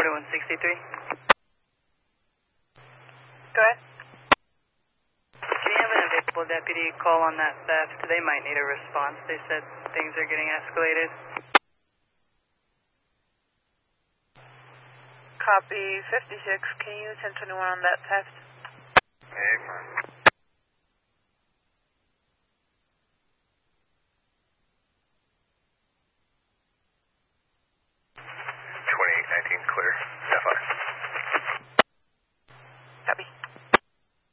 4163. Go ahead. Can you have an available deputy call on that theft? They might need a response. They said things are getting escalated. Copy 56. Can you 1021 on that theft? Hey, fine.